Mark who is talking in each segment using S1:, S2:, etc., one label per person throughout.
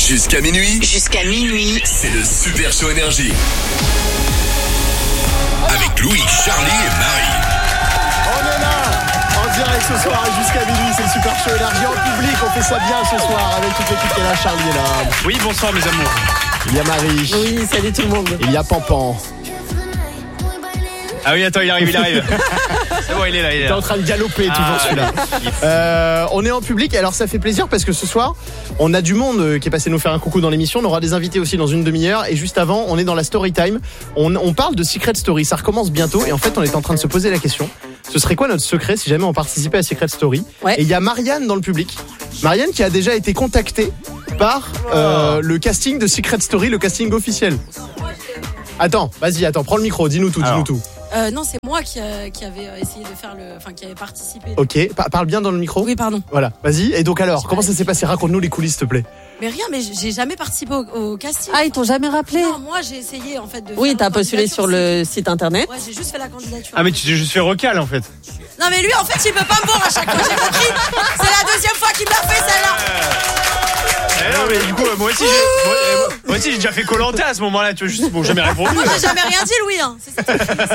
S1: Jusqu'à minuit.
S2: Jusqu'à minuit.
S1: C'est le Super Show Énergie. Avec Louis, Charlie et Marie.
S3: On est là, en direct ce soir jusqu'à minuit, c'est le Super Show Énergie en public, on fait ça bien ce soir avec toute l'équipe qui est là, Charlie est là.
S4: Oui, bonsoir mes amours.
S3: Il y a Marie.
S5: Oui, salut tout le monde.
S3: Il y a Pampan.
S4: Ah oui, attends, il arrive. C'est bon, il est là.
S3: Il est en train de galoper toujours celui-là. On est en public, alors ça fait plaisir parce que ce soir, on a du monde qui est passé nous faire un coucou dans l'émission. On aura des invités aussi dans une demi-heure. Et juste avant, on est dans la story time. On parle de Secret Story, ça recommence bientôt. Et en fait, on est en train de se poser la question. Ce serait quoi notre secret si jamais on participait à Secret Story?
S5: Ouais.
S3: Et il y a Marianne dans le public. Marianne qui a déjà été contactée par le casting de Secret Story, le casting officiel. Attends, prends le micro, dis-nous tout.
S6: Non, c'est moi qui avait essayé de faire qui avait participé.
S3: Ok, parle bien dans le micro.
S6: Oui, pardon.
S3: Voilà, vas-y. Et donc alors, comment ça s'est passé? Raconte-nous les coulisses, s'il te plaît.
S6: Mais rien, mais j'ai jamais participé au casting.
S5: Ah, ils t'ont jamais rappelé?
S6: Non, moi j'ai essayé en fait de.
S5: Oui,
S6: faire
S5: t'as
S6: une
S5: postulé
S6: candidature,
S5: sur le site internet.
S6: Ouais, j'ai juste fait la candidature.
S4: Ah mais tu t'es juste fait recal en fait.
S6: Non mais lui en fait il peut pas me voir à chaque fois, j'ai compris. C'est la deuxième fois qu'il me l'a fait celle-là.
S4: Non mais du coup moi aussi j'ai déjà fait Koh-Lanta à ce moment-là, tu vois, juste jamais répondu.
S6: Moi j'ai jamais rien dit Louis hein. C'est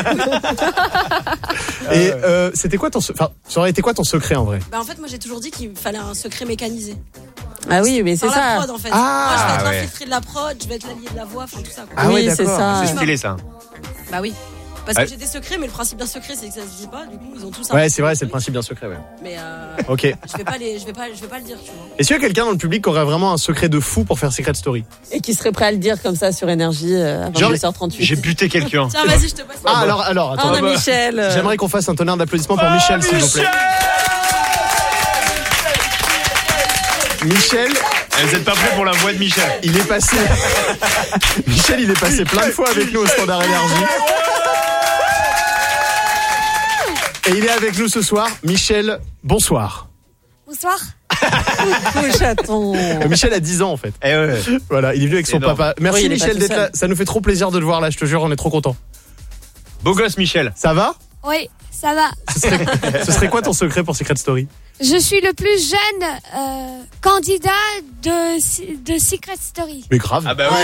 S6: ça.
S3: Et c'était quoi ça aurait été quoi ton secret en vrai?
S6: Bah en fait moi j'ai toujours dit qu'il fallait un secret mécanisé.
S5: Ah oui, mais c'est
S6: Par la
S5: ça.
S6: prod en fait.
S3: Ah,
S6: moi je vais être
S4: ouais.
S6: l'infiltré de la prod, je vais être l'allié de la voix, enfin tout ça quoi.
S3: Ah
S5: oui,
S3: ouais,
S5: c'est
S3: d'accord.
S5: ça.
S4: C'est stylé ça.
S6: Bah oui. Parce
S4: Ouais.
S6: que j'ai des secrets, mais le principe d'un secret, c'est que ça se dit pas. Du coup, ils ont tous un.
S3: Ouais, c'est vrai, c'est le principe d'un secret, ouais.
S6: Mais
S3: Ok.
S6: je vais pas le dire, tu vois.
S3: Est-ce qu'il y a quelqu'un dans le public qui aurait vraiment un secret de fou pour faire Secret Story?
S5: Et qui serait prêt à le dire comme ça sur Énergie à
S3: Genre,
S5: 22h38.
S4: J'ai buté quelqu'un.
S6: Tiens, vas-y, je te passe.
S3: Ah, alors,
S5: Ah,
S3: attends.
S5: on a Michel.
S3: J'aimerais qu'on fasse un tonnerre d'applaudissements pour Michel, s'il vous plaît. Michel,
S4: Vous êtes pas prêts pour la voix de Michel?
S3: il est passé. Michel, il est passé plein de fois avec nous au Standard Énergie. Et il est avec nous ce soir. Michel, bonsoir.
S6: Bonsoir.
S5: Le chaton.
S3: Michel a 10 ans en fait.
S4: Eh ouais.
S3: Voilà, il est venu avec son
S4: Énorme.
S3: papa. Merci
S5: Oui, il est
S3: Michel
S5: pas tout
S3: d'être
S5: seul.
S3: là. Ça nous fait trop plaisir de te voir là, je te jure, on est trop contents.
S4: Beau gosse Michel.
S3: Ça va?
S7: Oui, ça va.
S3: Ce serait quoi ton secret pour Secret Story?
S7: Je suis le plus jeune candidat de Secret Story.
S3: Mais grave.
S4: Ah bah oui.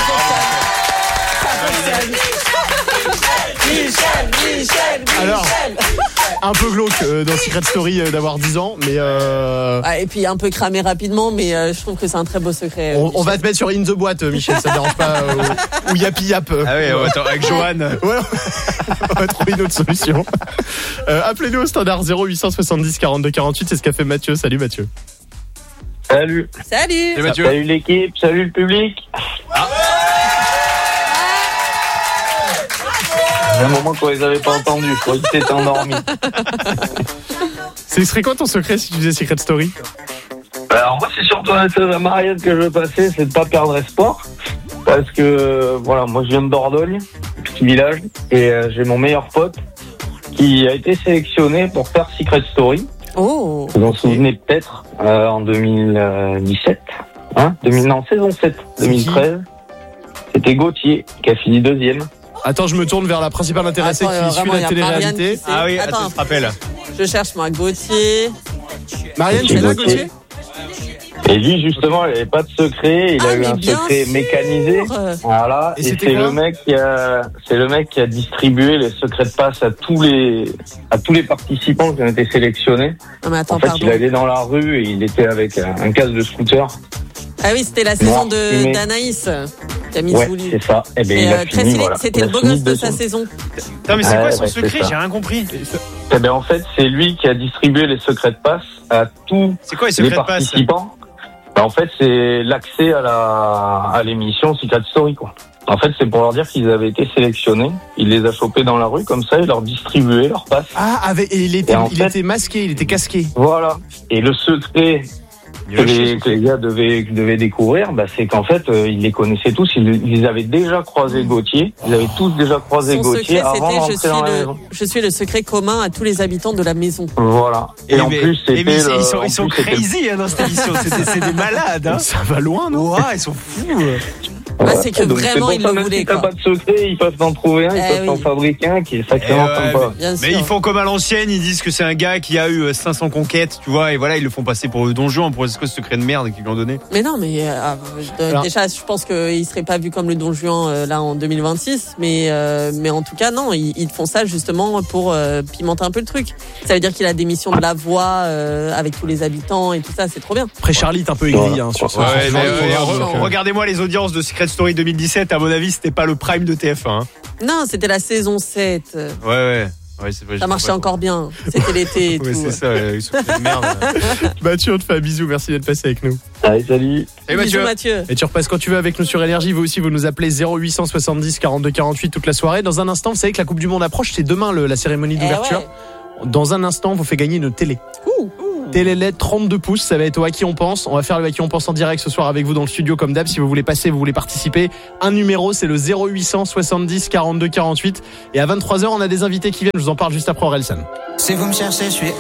S5: Michel.
S3: Alors, un peu glauque dans Secret Story d'avoir 10 ans, mais
S5: Ah, et puis un peu cramé rapidement, mais je trouve que c'est un très beau secret.
S3: on va te mettre sur In the Boîte, Michel, ça te dérange pas, ou Yapi Yap.
S4: Ah oui, attends, avec Johan.
S3: Ouais, on va trouver une autre solution. Appelez-nous au standard 0870 42 48, c'est ce qu'a fait Mathieu. Salut Mathieu.
S8: Salut.
S5: Salut.
S4: Et Mathieu.
S8: Salut l'équipe, salut le public. Il y a un moment qu'on les avait pas entendus, je croyais que t'étais endormi.
S3: Ce serait quoi ton secret si tu faisais Secret Story?
S8: Alors moi c'est surtout la Marianne que je veux passer, c'est de pas perdre espoir. Parce que voilà, moi je viens de Dordogne, petit village, et j'ai mon meilleur pote qui a été sélectionné pour faire Secret Story.
S5: Oh.
S8: Vous vous en souvenez peut-être, en 2017, saison 7, 2013. C'était Gauthier qui a fini deuxième.
S3: Attends, je me tourne vers la principale intéressée
S5: Attends,
S3: qui suit
S5: vraiment,
S3: la
S5: il y a
S3: télé-réalité.
S5: Marianne qui
S4: Ah oui,
S5: Attends.
S4: attends, je te rappelle.
S5: Je cherche moi Gauthier.
S3: Marianne, tu es là, Gauthier?
S8: Et lui, justement, il n'avait pas de secret, il a eu
S5: mais
S8: un
S5: bien
S8: secret
S5: sûr.
S8: mécanisé. Voilà.
S3: Et
S8: Et
S3: c'était
S8: c'est
S3: quoi?
S8: le mec qui a distribué les secrets de passe à tous les participants qui ont été sélectionnés.
S5: Non mais attends,
S8: En fait,
S5: pardon.
S8: il allait dans la rue et il était avec un casque de scooter.
S5: Ah oui, c'était la saison
S8: mais-
S5: d'Anaïs qui a mis
S8: Ouais,
S5: sous lui.
S8: c'est ça. Et ben,
S5: Et
S8: il a
S5: très
S8: fini,
S5: stylé,
S8: voilà.
S5: c'était
S8: Il a
S5: le beau
S8: fini
S5: gosse de sa
S8: deuxième.
S5: saison.
S4: Non mais c'est quoi son
S8: Ouais, c'est
S4: secret?
S8: ça.
S4: J'ai rien compris.
S8: Eh ben, en fait, c'est lui qui a distribué les secrets de passe à tous
S4: C'est quoi les
S8: les
S4: secrets de passe?
S8: participants. Ben, en fait, c'est l'accès à l'émission Secret Story, quoi. En fait, c'est pour leur dire qu'ils avaient été sélectionnés. Il les a chopés dans la rue, comme ça, il leur distribuait leur passe.
S3: Ah, et il était masqué, il était casqué.
S8: Voilà. Et le secret que les gars devaient découvrir, bah, c'est qu'en fait, ils les connaissaient tous. Ils avaient déjà croisé Gauthier. Ils avaient tous déjà croisé
S5: Son
S8: Gauthier
S5: secret,
S8: avant de rentrer dans la maison.
S5: je suis le secret commun à tous les habitants de la maison.
S8: Voilà. Et en plus, c'était
S4: ils sont crazy dans cette émission. C'est des malades. Hein.
S3: Ça va loin, non?
S4: Ouah, ils sont fous.
S5: c'est que
S8: Donc,
S5: vraiment,
S8: c'est
S5: ils
S8: pour ça,
S5: le
S8: même
S5: voulaient,
S8: si t'as
S5: quoi.
S8: pas de secret, ils peuvent t'en trouver un, ils peuvent t'en
S5: oui.
S8: fabriquer un qui est sacrément sympa.
S5: Bien
S4: Mais
S5: sûr.
S4: ils font comme à l'ancienne, ils disent que c'est un gars qui a eu 500 conquêtes, tu vois, et voilà, ils le font passer pour le Don Juan, pour ce secret de merde qu'ils lui ont donné.
S5: Mais non, mais
S3: Alors-
S5: déjà, je pense qu'il serait pas vu comme le Don Juan là en 2026, mais en tout cas, non, ils font ça justement pour pimenter un peu le truc. Ça veut dire qu'il a des missions de la voix avec tous les habitants et tout ça, c'est trop bien.
S3: Après, Charlie est un peu aigri sur ça.
S4: Ouais, mais,
S3: Donc,
S4: regardez-moi les audiences de Secret Story 2017, à mon avis, c'était pas le prime de TF1. Hein.
S5: Non, c'était la saison 7.
S4: Ouais, c'est vrai.
S5: Ça marchait encore bien. C'était l'été et
S4: Ouais,
S5: tout.
S4: c'est ça, ils sont de merde.
S3: Mathieu, on te fait un bisou. Merci d'être passé avec nous.
S8: Allez, salut.
S4: Et
S5: Bisous, Mathieu.
S3: Et tu repasses quand tu veux avec nous sur Énergie. Vous aussi, vous nous appelez 0870 42 48 toute la soirée. Dans un instant, vous savez que la Coupe du Monde approche. C'est demain la cérémonie d'ouverture. Dans un instant, on vous fait gagner une télé. Télé LED 32 pouces, ça va être au À qui on pense. On va faire le À qui on pense en direct ce soir avec vous dans le studio comme d'hab. Si vous voulez passer, vous voulez participer, un numéro, c'est le 0870 42 48. Et à 23h, on a des invités qui viennent. Je vous en parle juste après Orelsan.
S2: Si vous me cherchez, je suis